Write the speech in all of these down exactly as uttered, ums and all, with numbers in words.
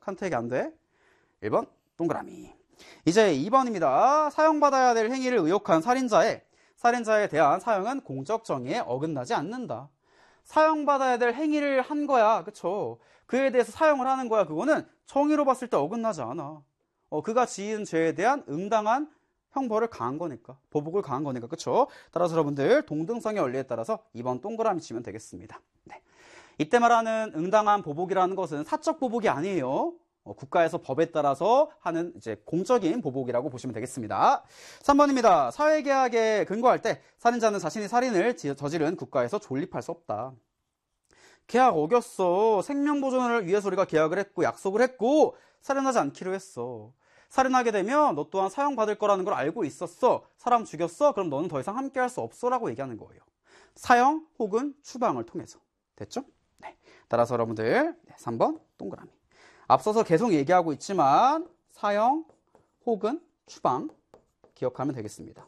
칸트에게 안 돼. 일 번 동그라미. 이제 이 번입니다. 사형받아야 될 행위를 의혹한 살인자의 살인자에 대한 사형은 공적 정의에 어긋나지 않는다. 사형받아야 될 행위를 한 거야. 그쵸? 그에 대해서 사형을 하는 거야. 그거는 정의로 봤을 때 어긋나지 않아. 어, 그가 지은 죄에 대한 응당한 형벌을 가한 거니까. 보복을 가한 거니까. 그쵸? 따라서 여러분들 동등성의 원리에 따라서 이 번 동그라미 치면 되겠습니다. 네. 이때 말하는 응당한 보복이라는 것은 사적 보복이 아니에요. 어, 국가에서 법에 따라서 하는 이제 공적인 보복이라고 보시면 되겠습니다. 삼 번입니다. 사회계약에 근거할 때 살인자는 자신이 살인을 저지른 국가에서 존립할 수 없다. 계약 어겼어. 생명보존을 위해서 우리가 계약을 했고 약속을 했고 살인하지 않기로 했어. 살인하게 되면 너 또한 사형받을 거라는 걸 알고 있었어. 사람 죽였어? 그럼 너는 더 이상 함께 할 수 없어 라고 얘기하는 거예요. 사형 혹은 추방을 통해서. 됐죠? 네. 따라서 여러분들 삼 번 동그라미. 앞서서 계속 얘기하고 있지만 사형 혹은 추방 기억하면 되겠습니다.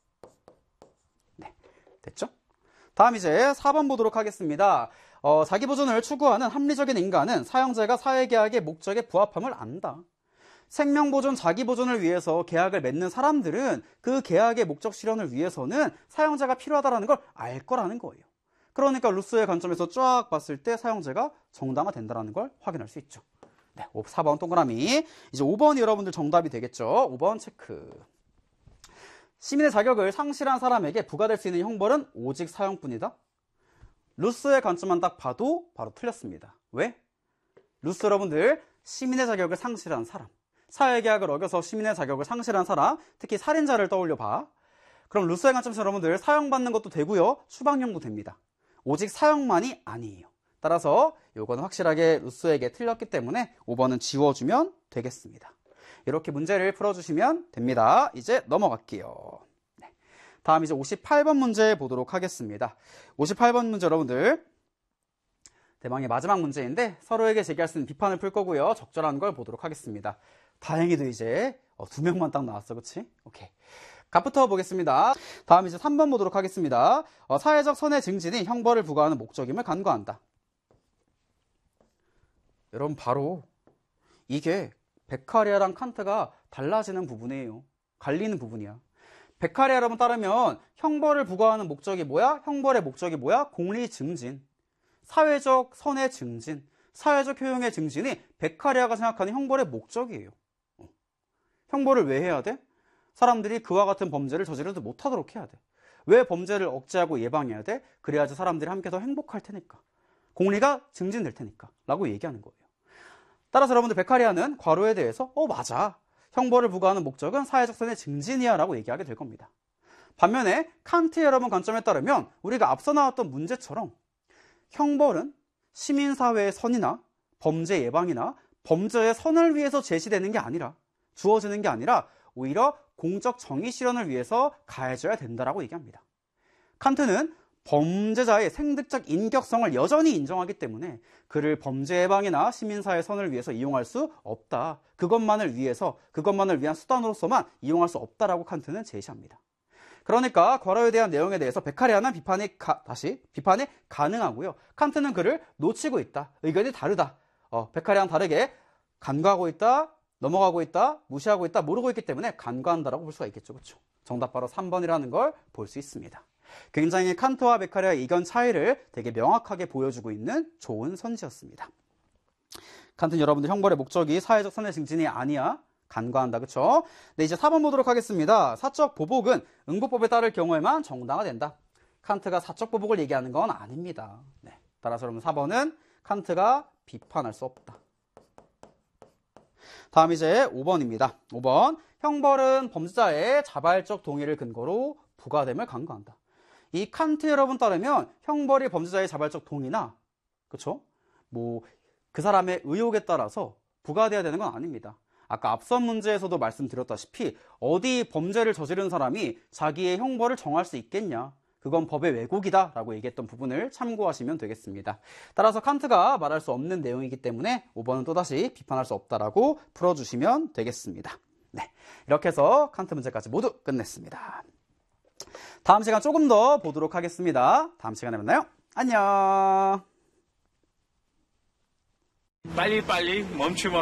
네, 됐죠? 다음 이제 사 번 보도록 하겠습니다. 어, 자기보존을 추구하는 합리적인 인간은 사형제가 사회계약의 목적에 부합함을 안다. 생명보존, 자기보존을 위해서 계약을 맺는 사람들은 그 계약의 목적 실현을 위해서는 사형제가 필요하다는 걸 알 거라는 거예요. 그러니까 루소의 관점에서 쫙 봤을 때 사형제가 정당화된다는 걸 확인할 수 있죠. 네, 사 번 동그라미. 이제 오 번이 여러분들 정답이 되겠죠. 오 번 체크. 시민의 자격을 상실한 사람에게 부과될 수 있는 형벌은 오직 사형뿐이다. 루스의 관점만 딱 봐도 바로 틀렸습니다. 왜? 루스 여러분들 시민의 자격을 상실한 사람, 사회계약을 어겨서 시민의 자격을 상실한 사람, 특히 살인자를 떠올려 봐. 그럼 루스의 관점에서 여러분들 사형받는 것도 되고요, 추방형도 됩니다. 오직 사형만이 아니에요. 따라서 이거는 확실하게 루소에게 틀렸기 때문에 오 번은 지워주면 되겠습니다. 이렇게 문제를 풀어주시면 됩니다. 이제 넘어갈게요. 네. 다음 이제 오십팔 번 문제 보도록 하겠습니다. 오십팔 번 문제 여러분들 대망의 마지막 문제인데 서로에게 제기할 수 있는 비판을 풀 거고요. 적절한 걸 보도록 하겠습니다. 다행히도 이제 어, 두 명만 딱 나왔어. 그치? 오케이. 갑부터 보겠습니다. 다음 이제 삼 번 보도록 하겠습니다. 어, 사회적 선의 증진이 형벌을 부과하는 목적임을 간과한다. 여러분 바로 이게 베카리아랑 칸트가 달라지는 부분이에요. 갈리는 부분이야. 베카리아 여러분 따르면 형벌을 부과하는 목적이 뭐야? 형벌의 목적이 뭐야? 공리 증진. 사회적 선의 증진, 사회적 효용의 증진이 베카리아가 생각하는 형벌의 목적이에요. 어. 형벌을 왜 해야 돼? 사람들이 그와 같은 범죄를 저지르지 못하도록 해야 돼. 왜 범죄를 억제하고 예방해야 돼? 그래야지 사람들이 함께 더 행복할 테니까. 공리가 증진될 테니까 라고 얘기하는 거예요. 따라서 여러분들 베카리아는 과로에 대해서 어 맞아, 형벌을 부과하는 목적은 사회적 선의 증진이야 라고 얘기하게 될 겁니다. 반면에 칸트의 여러분 관점에 따르면 우리가 앞서 나왔던 문제처럼 형벌은 시민사회의 선이나 범죄 예방이나 범죄의 선을 위해서 제시되는 게 아니라, 주어지는 게 아니라 오히려 공적 정의 실현을 위해서 가해져야 된다라고 얘기합니다. 칸트는 범죄자의 생득적 인격성을 여전히 인정하기 때문에 그를 범죄 예방이나 시민사회 선을 위해서 이용할 수 없다. 그것만을 위해서, 그것만을 위한 수단으로서만 이용할 수 없다라고 칸트는 제시합니다. 그러니까 과로에 대한 내용에 대해서 베카리아는 비판이 가, 다시 비판이 가능하고요. 칸트는 그를 놓치고 있다. 의견이 다르다. 어, 베카리아랑 다르게 간과하고 있다, 넘어가고 있다, 무시하고 있다, 모르고 있기 때문에 간과한다라고 볼 수가 있겠죠. 그렇죠? 정답 바로 삼 번이라는 걸 볼 수 있습니다. 굉장히 칸트와 베카리아의 의견 차이를 되게 명확하게 보여주고 있는 좋은 선지였습니다. 칸트는 여러분들 형벌의 목적이 사회적 선의 증진이 아니야. 간과한다. 그쵸? 네, 이제 사 번 보도록 하겠습니다. 사적 보복은 응보법에 따를 경우에만 정당화된다. 칸트가 사적 보복을 얘기하는 건 아닙니다. 네, 따라서 여러분 사 번은 칸트가 비판할 수 없다. 다음 이제 오 번입니다. 오 번. 형벌은 범죄자의 자발적 동의를 근거로 부과됨을 간과한다. 이 칸트 여러분 따르면 형벌이 범죄자의 자발적 동의나, 그쵸? 뭐, 그 사람의 의혹에 따라서 부과돼야 되는 건 아닙니다. 아까 앞선 문제에서도 말씀드렸다시피 어디 범죄를 저지른 사람이 자기의 형벌을 정할 수 있겠냐, 그건 법의 왜곡이다 라고 얘기했던 부분을 참고하시면 되겠습니다. 따라서 칸트가 말할 수 없는 내용이기 때문에 오 번은 또다시 비판할 수 없다라고 풀어주시면 되겠습니다. 네, 이렇게 해서 칸트 문제까지 모두 끝냈습니다. 다음 시간 조금 더 보도록 하겠습니다. 다음 시간에 만나요. 안녕. 빨리빨리 멈추면